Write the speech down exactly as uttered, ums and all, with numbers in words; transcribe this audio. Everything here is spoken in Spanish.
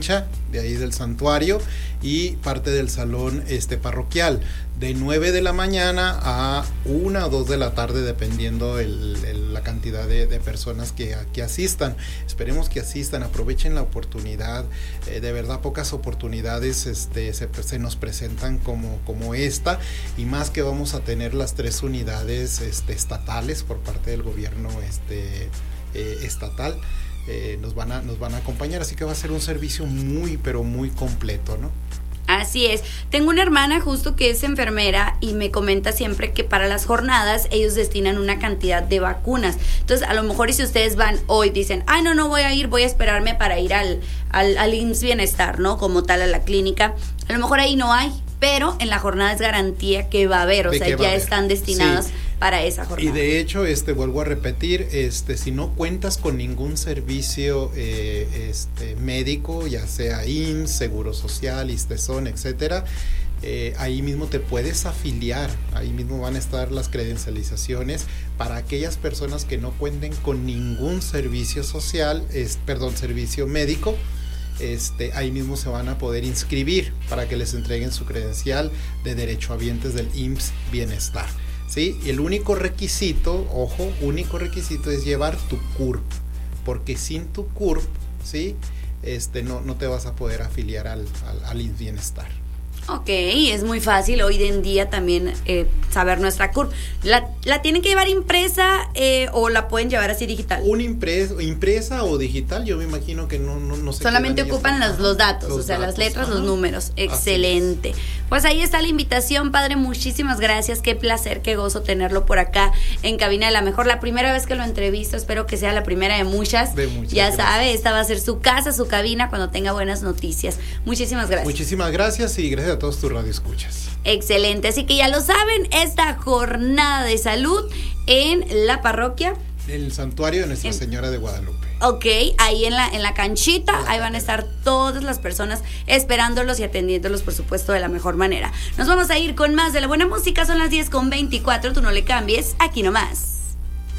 de ahí del santuario y parte del salón este parroquial de nueve de la mañana a una o dos de la tarde, dependiendo el, el, la cantidad de, de personas que, que asistan. Esperemos que asistan, aprovechen la oportunidad, eh, de verdad pocas oportunidades este, se, se nos presentan como, como esta, y más que vamos a tener las tres unidades este, estatales por parte del gobierno este, eh, estatal. Eh, nos van a nos van a acompañar, así que va a ser un servicio muy pero muy completo, ¿no? Así es. Tengo una hermana justo que es enfermera y me comenta siempre que para las jornadas ellos destinan una cantidad de vacunas. Entonces, a lo mejor y si ustedes van hoy, dicen, ay, no, no voy a ir, voy a esperarme para ir al, al, al I M S S Bienestar, ¿no? Como tal, a la clínica. A lo mejor ahí no hay, pero en la jornada es garantía que va a haber, o sea, ya están destinadas sí. para esa jornada. Y de hecho, este vuelvo a repetir, este si no cuentas con ningún servicio eh, este médico, ya sea I M S S, Seguro Social, ISSSTESON, etcétera, eh, ahí mismo te puedes afiliar, ahí mismo van a estar las credencializaciones para aquellas personas que no cuenten con ningún servicio social, es, perdón, servicio médico. Este, ahí mismo se van a poder inscribir para que les entreguen su credencial de derechohabientes del I M S S Bienestar, ¿sí? Y el único requisito, ojo, único requisito es llevar tu C U R P, porque sin tu C U R P, ¿sí? Este, no, no te vas a poder afiliar al, al, al I M S S Bienestar. Ok, es muy fácil hoy en día también eh, saber nuestra C U R P. ¿La, la tienen que llevar impresa eh, o la pueden llevar así digital? Una impresa, impresa o digital, yo me imagino que no, no, no se solamente ocupan los, los datos, los o sea, datos, las letras, ajá. los números. Excelente. Pues ahí está la invitación, padre, muchísimas gracias, qué placer, qué gozo tenerlo por acá en Cabina de la Mejor. La primera vez que lo entrevisto, espero que sea la primera de muchas. De muchas ya gracias. sabe, esta va a ser su casa, su cabina cuando tenga buenas noticias. Muchísimas gracias. Muchísimas gracias y gracias a todos tus radioescuchas. Excelente, así que ya lo saben, esta jornada de salud en la parroquia. El santuario de Nuestra en, Señora de Guadalupe. Ok, ahí en la, en la canchita, ahí van a estar todas las personas esperándolos y atendiéndolos, por supuesto, de la mejor manera. Nos vamos a ir con más de la buena música, son las diez con veinticuatro, tú no le cambies, aquí nomás.